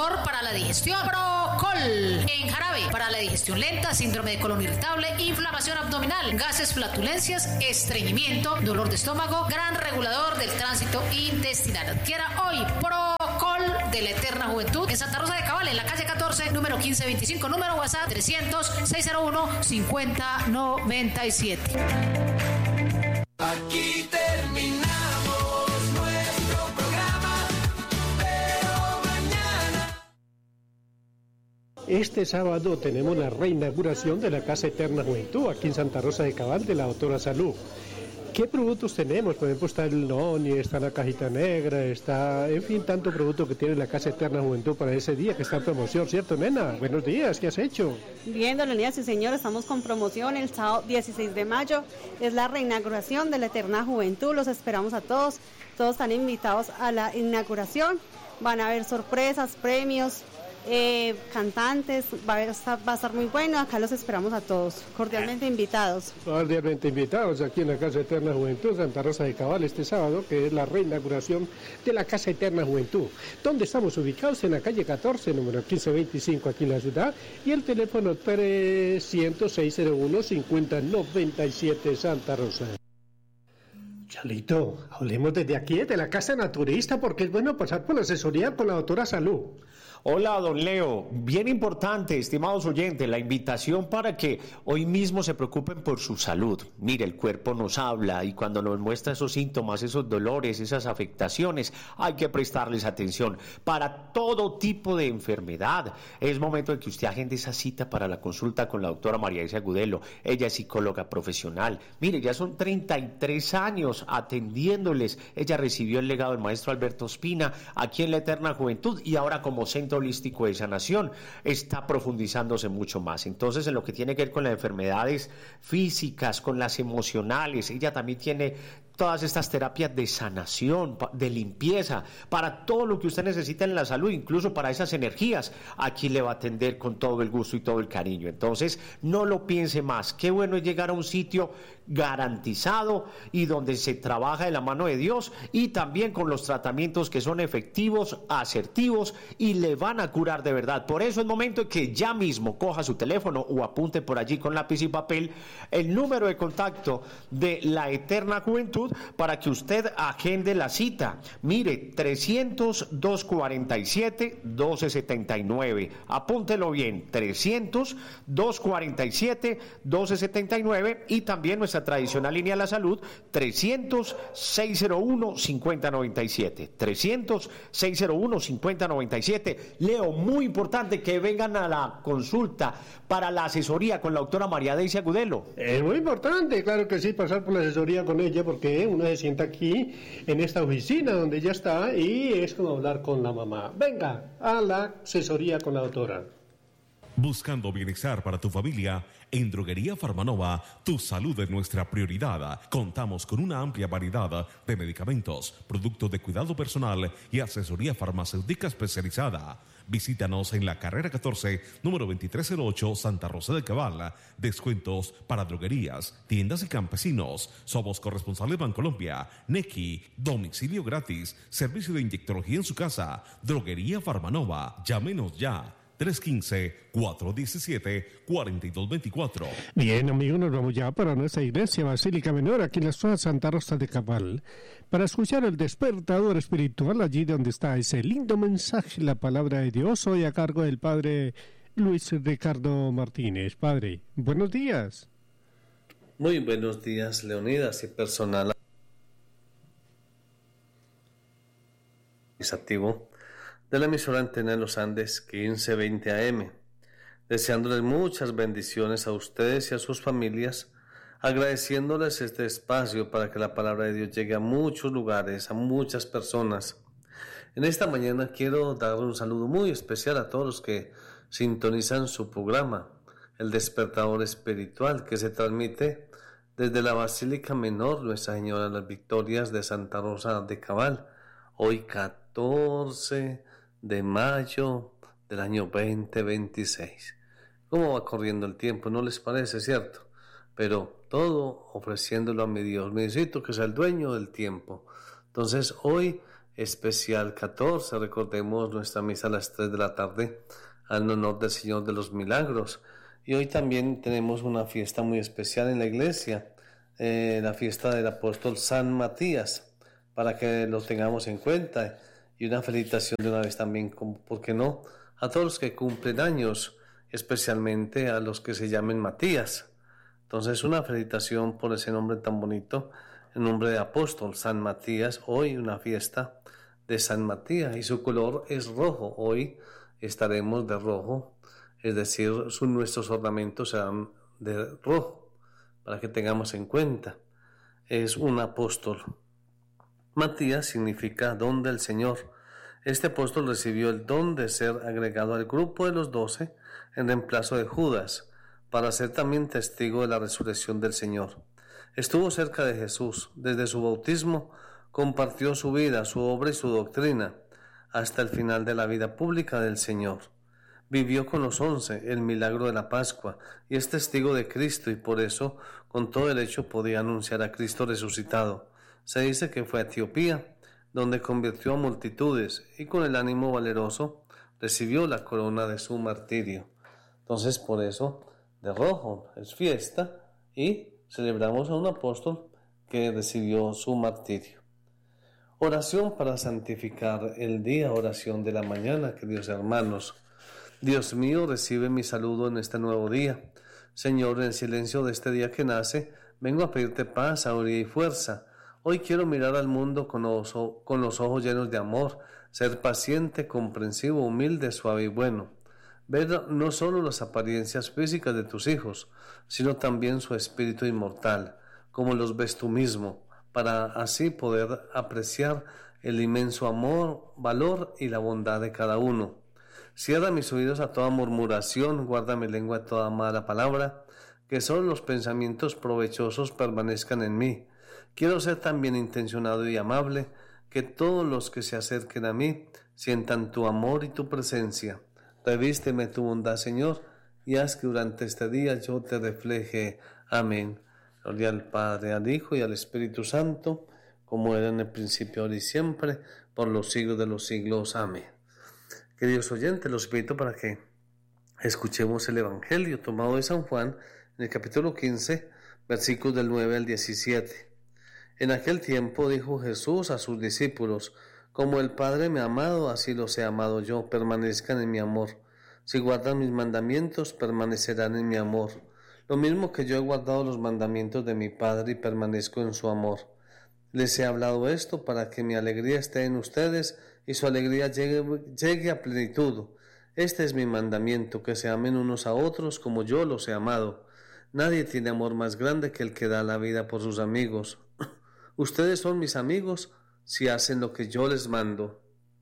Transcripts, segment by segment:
mejor para la digestión. Procol, en jarabe, para la digestión lenta, síndrome de colon irritable, inflamación abdominal, gases, flatulencias, estreñimiento, dolor de estómago, gran regulador del tránsito intestinal. Adquiera hoy Procol de la Eterna Juventud en Santa Rosa de Cabal, en la calle 14, número 1525, número WhatsApp 300-601-5097. Aquí terminamos nuestro programa, pero mañana. Este sábado tenemos la reinauguración de la Casa Eterna Juventud aquí en Santa Rosa de Cabal de la Doctora Salud. ¿Qué productos tenemos? Por ejemplo, está el Noni, está la cajita negra, está, en fin, tanto producto que tiene la Casa Eterna Juventud para ese día que está en promoción, ¿cierto, nena? Buenos días, ¿qué has hecho? Bien, don Elías, sí señor, estamos con promoción el sábado 16 de mayo, es la reinauguración de la Eterna Juventud, los esperamos a todos están invitados a la inauguración, van a haber sorpresas, premios, cantantes, va a estar muy bueno, acá los esperamos a todos, cordialmente invitados. Cordialmente invitados aquí en la Casa Eterna Juventud, Santa Rosa de Cabal, este sábado, que es la reinauguración de la Casa Eterna Juventud, donde estamos ubicados en la calle 14, número 1525 aquí en la ciudad, y el teléfono 300-601-5097 Santa Rosa. Chalito, hablemos desde aquí, de la Casa Naturista, porque es bueno pasar por la asesoría con la doctora Salud. Hola, don Leo. Bien importante, estimados oyentes, la invitación para que hoy mismo se preocupen por su salud. Mire, el cuerpo nos habla y cuando nos muestra esos síntomas, esos dolores, esas afectaciones, hay que prestarles atención. Para todo tipo de enfermedad, es momento de que usted agende esa cita para la consulta con la doctora María Isa Agudelo. Ella es psicóloga profesional. Mire, ya son 33 años atendiéndoles. Ella recibió el legado del maestro Alberto Espina aquí en la Eterna Juventud y ahora como centro holístico de sanación está profundizándose mucho más. Entonces, en lo que tiene que ver con las enfermedades físicas, con las emocionales, ella también tiene todas estas terapias de sanación, de limpieza, para todo lo que usted necesita en la salud, incluso para esas energías, aquí le va a atender con todo el gusto y todo el cariño. Entonces, no lo piense más. Qué bueno es llegar a un sitio garantizado y donde se trabaja de la mano de Dios y también con los tratamientos que son efectivos, asertivos y le van a curar de verdad. Por eso es momento de que ya mismo coja su teléfono o apunte por allí con lápiz y papel el número de contacto de la Eterna Juventud para que usted agende la cita. Mire, 300-247-1279. Apúntelo bien, 300-247-1279 y también nuestra tradicional línea de la salud, 300-601-5097. 300-601-5097. Leo, muy importante que vengan a la consulta para la asesoría con la doctora María Deisia Agudelo. Es muy importante, claro que sí, pasar por la asesoría con ella porque uno se sienta aquí en esta oficina donde ella está y es como hablar con la mamá. Venga a la asesoría con la doctora. Buscando bienestar para tu familia, en Droguería Farmanova, tu salud es nuestra prioridad. Contamos con una amplia variedad de medicamentos, productos de cuidado personal y asesoría farmacéutica especializada. Visítanos en la carrera 14, número 2308, Santa Rosa de Cabal. Descuentos para droguerías, tiendas y campesinos. Somos corresponsables Bancolombia, Nequi, domicilio gratis, servicio de inyectología en su casa. Droguería Farmanova, llámenos ya. 315-417-4224. Bien, amigos, nos vamos ya para nuestra iglesia Basílica Menor, aquí en la ciudad de Santa Rosa de Cabal, para escuchar el despertador espiritual, allí donde está ese lindo mensaje, la palabra de Dios, hoy a cargo del Padre Luis Ricardo Martínez. Padre, buenos días. Muy buenos días, Leonidas, y personal administrativo de la emisora Antena de los Andes 1520 AM, deseándoles muchas bendiciones a ustedes y a sus familias, agradeciéndoles este espacio para que la palabra de Dios llegue a muchos lugares, a muchas personas. En esta mañana quiero dar un saludo muy especial a todos los que sintonizan su programa, El Despertador Espiritual, que se transmite desde la Basílica Menor Nuestra Señora de las Victorias de Santa Rosa de Cabal, hoy 14 de mayo del año 2026. ¿Cómo va corriendo el tiempo? ¿No les parece, cierto? Pero todo ofreciéndolo a mi Dios. Me necesito que sea el dueño del tiempo. Entonces hoy especial 14. Recordemos nuestra misa a las 3 de la tarde en honor del Señor de los Milagros. Y hoy también tenemos una fiesta muy especial en la iglesia, la fiesta del apóstol San Matías, para que lo tengamos en cuenta. Y una felicitación de una vez también, ¿por qué no?, a todos los que cumplen años, especialmente a los que se llamen Matías. Entonces, una felicitación por ese nombre tan bonito, el nombre de apóstol, San Matías. Hoy una fiesta de San Matías y su color es rojo. Hoy estaremos de rojo, es decir, nuestros ornamentos serán de rojo, para que tengamos en cuenta. Es un apóstol. Matías significa don del Señor. Este apóstol recibió el don de ser agregado al grupo de los 12 en reemplazo de Judas, para ser también testigo de la resurrección del Señor. Estuvo cerca de Jesús desde su bautismo, compartió su vida, su obra y su doctrina, hasta el final de la vida pública del Señor. Vivió con los 11 el milagro de la Pascua y es testigo de Cristo, y por eso con todo derecho podía anunciar a Cristo resucitado. Se dice que fue a Etiopía, donde convirtió a multitudes y con el ánimo valeroso recibió la corona de su martirio. Entonces, por eso, de rojo es fiesta y celebramos a un apóstol que recibió su martirio. Oración para santificar el día, oración de la mañana, queridos hermanos. Dios mío, recibe mi saludo en este nuevo día. Señor, en el silencio de este día que nace, vengo a pedirte paz, sabiduría y fuerza. Hoy quiero mirar al mundo con los ojos llenos de amor, ser paciente, comprensivo, humilde, suave y bueno. Ver no solo las apariencias físicas de tus hijos, sino también su espíritu inmortal, como los ves tú mismo, para así poder apreciar el inmenso amor, valor y la bondad de cada uno. Cierra mis oídos a toda murmuración, guarda mi lengua a toda mala palabra, que solo los pensamientos provechosos permanezcan en mí. Quiero ser tan bien intencionado y amable, que todos los que se acerquen a mí sientan tu amor y tu presencia. Revísteme tu bondad, Señor, y haz que durante este día yo te refleje. Amén. Gloria al Padre, al Hijo y al Espíritu Santo, como era en el principio, ahora y siempre, por los siglos de los siglos. Amén. Queridos oyentes, los invito para que escuchemos el Evangelio tomado de San Juan, en el capítulo 15, versículos del 9 al 17. En aquel tiempo dijo Jesús a sus discípulos: como el Padre me ha amado, así los he amado yo, permanezcan en mi amor. Si guardan mis mandamientos, permanecerán en mi amor. Lo mismo que yo he guardado los mandamientos de mi Padre y permanezco en su amor. Les he hablado esto para que mi alegría esté en ustedes y su alegría llegue a plenitud. Este es mi mandamiento, que se amen unos a otros como yo los he amado. Nadie tiene amor más grande que el que da la vida por sus amigos. Ustedes son mis amigos si hacen lo que yo les mando.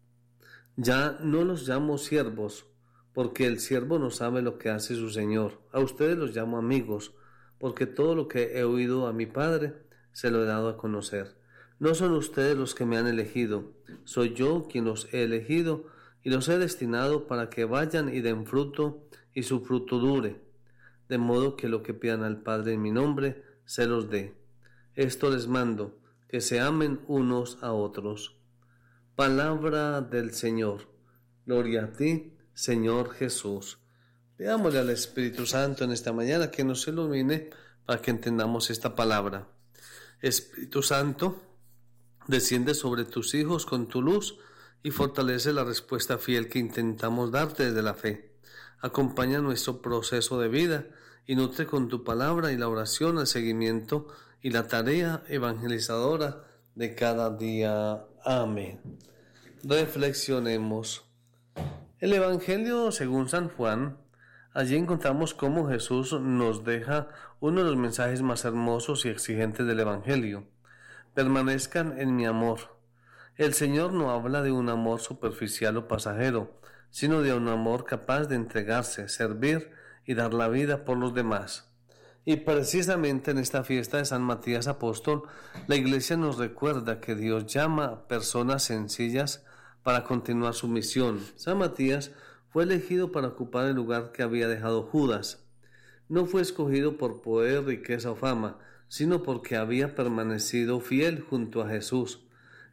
Ya no los llamo siervos, porque el siervo no sabe lo que hace su señor. A ustedes los llamo amigos, porque todo lo que he oído a mi Padre se lo he dado a conocer. No son ustedes los que me han elegido, soy yo quien los he elegido y los he destinado para que vayan y den fruto y su fruto dure, de modo que lo que pidan al Padre en mi nombre se los dé. Esto les mando, que se amen unos a otros. Palabra del Señor. Gloria a ti, Señor Jesús. Pidámosle al Espíritu Santo en esta mañana que nos ilumine para que entendamos esta palabra. Espíritu Santo, desciende sobre tus hijos con tu luz y fortalece la respuesta fiel que intentamos darte desde la fe. Acompaña nuestro proceso de vida y nutre con tu palabra y la oración el seguimiento y la tarea evangelizadora de cada día. Amén. Reflexionemos. El Evangelio según San Juan, allí encontramos cómo Jesús nos deja uno de los mensajes más hermosos y exigentes del Evangelio. Permanezcan en mi amor. El Señor no habla de un amor superficial o pasajero, sino de un amor capaz de entregarse, servir y dar la vida por los demás. Y precisamente en esta fiesta de San Matías Apóstol, la Iglesia nos recuerda que Dios llama a personas sencillas para continuar su misión. San Matías fue elegido para ocupar el lugar que había dejado Judas. No fue escogido por poder, riqueza o fama, sino porque había permanecido fiel junto a Jesús.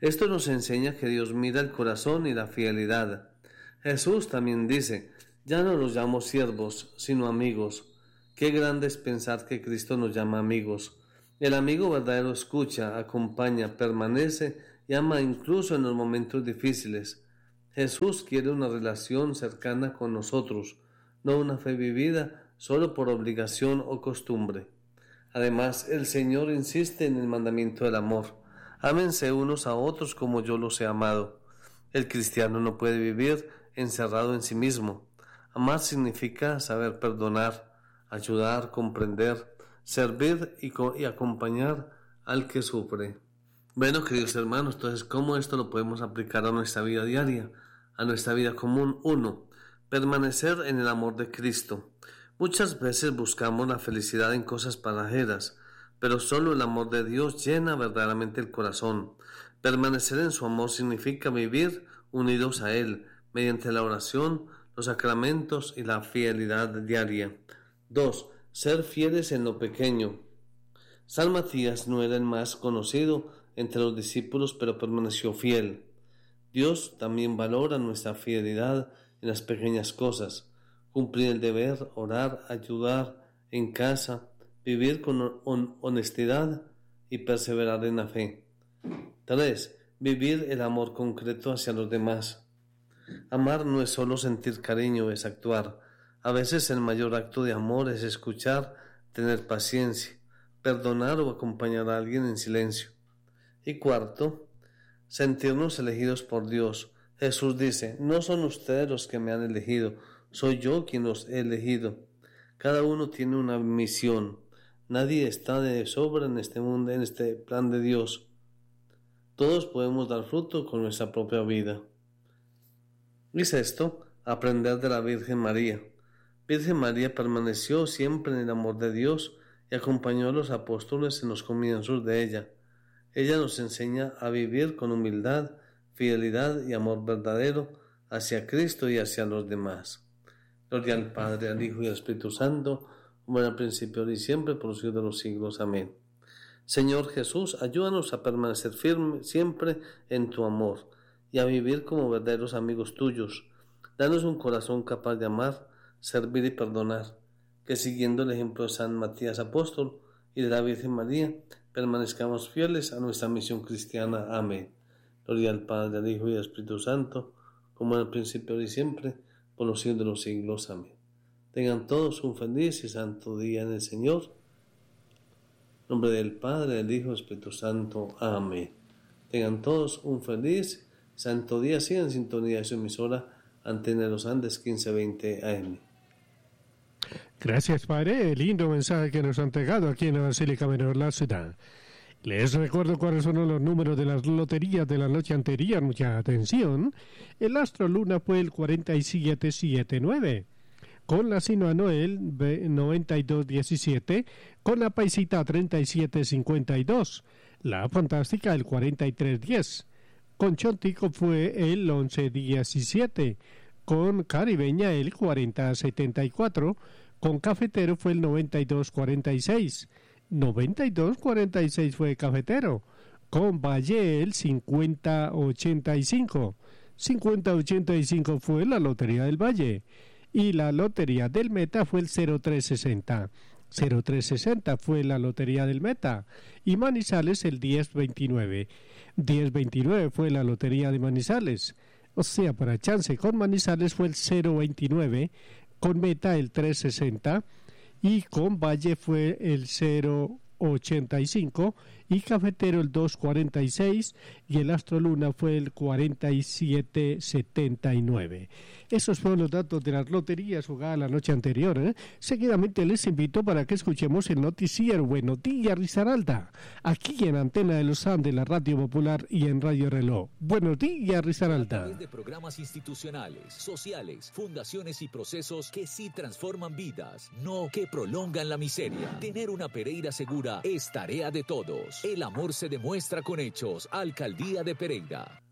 Esto nos enseña que Dios mira el corazón y la fidelidad. Jesús también dice: ya no los llamo siervos, sino amigos. Qué grande es pensar que Cristo nos llama amigos. El amigo verdadero escucha, acompaña, permanece y ama incluso en los momentos difíciles. Jesús quiere una relación cercana con nosotros, no una fe vivida solo por obligación o costumbre. Además, el Señor insiste en el mandamiento del amor. Ámense unos a otros como yo los he amado. El cristiano no puede vivir encerrado en sí mismo. Amar significa saber perdonar, ayudar, comprender, servir y acompañar al que sufre. Bueno, queridos hermanos, entonces, ¿cómo esto lo podemos aplicar a nuestra vida diaria, a nuestra vida común? 1. Permanecer en el amor de Cristo. Muchas veces buscamos la felicidad en cosas pasajeras, pero solo el amor de Dios llena verdaderamente el corazón. Permanecer en su amor significa vivir unidos a Él, mediante la oración, los sacramentos y la fidelidad diaria. 2. Ser fieles en lo pequeño. San Matías no era el más conocido entre los discípulos, pero permaneció fiel. Dios también valora nuestra fidelidad en las pequeñas cosas. Cumplir el deber, orar, ayudar en casa, vivir con honestidad y perseverar en la fe. 3. Vivir el amor concreto hacia los demás. Amar no es solo sentir cariño, es actuar. A veces el mayor acto de amor es escuchar, tener paciencia, perdonar o acompañar a alguien en silencio. Y 4. Sentirnos elegidos por Dios. Jesús dice: no son ustedes los que me han elegido, soy yo quien los he elegido. Cada uno tiene una misión. Nadie está de sobra en este mundo, en este plan de Dios. Todos podemos dar fruto con nuestra propia vida. Y esto, aprender de la Virgen María. Virgen María permaneció siempre en el amor de Dios y acompañó a los apóstoles en los comienzos de ella. Ella nos enseña a vivir con humildad, fidelidad y amor verdadero hacia Cristo y hacia los demás. Gloria al Padre, al Hijo y al Espíritu Santo, como era al principio, ahora y siempre, por los siglos de los siglos. Amén. Señor Jesús, ayúdanos a permanecer firmes siempre en tu amor y a vivir como verdaderos amigos tuyos. Danos un corazón capaz de amar, servir y perdonar, que siguiendo el ejemplo de San Matías Apóstol y de la Virgen María, permanezcamos fieles a nuestra misión cristiana. Amén. Gloria al Padre, al Hijo y al Espíritu Santo, como en el principio, ahora y siempre, por los siglos de los siglos. Amén. Tengan todos un feliz y santo día en el Señor. En nombre del Padre, del Hijo y del Espíritu Santo. Amén. Tengan todos un feliz y santo día. Sigan en sintonía de su emisora Antena de los Andes 1520 AM. Gracias, Padre. El lindo mensaje que nos han entregado aquí en la Basílica Menor, la ciudad. Les recuerdo cuáles son los números de las loterías de la noche anterior. Mucha atención. El Astro Luna fue el 4779. Con la Sino Noel 9217. Con la Paisita 3752. La Fantástica el 4310. Con Chontico fue el 1117. Con Caribeña el 4074. Con Cafetero fue el 9246. 9246 fue Cafetero. Con Valle el 5085. 5085 fue la Lotería del Valle. Y la Lotería del Meta fue el 0360. 0360 fue la Lotería del Meta. Y Manizales el 1029. 1029 fue la Lotería de Manizales. O sea, para chance con Manizales fue el 029. Con Meta el 360 y con Valle fue el 085 y Cafetero el 246 y el Astro Luna fue el 4779. Esos fueron los datos de las loterías jugadas la noche anterior. Seguidamente les invito para que escuchemos el noticiero Buenos Días Risaralda, aquí en Antena de los Andes, la Radio Popular y en Radio Reloj. Buenos días Risaralda. A través de programas institucionales, sociales, fundaciones y procesos que sí transforman vidas, no que prolongan la miseria. Tener una Pereira segura es tarea de todos. El amor se demuestra con hechos. Alcaldía de Pereira.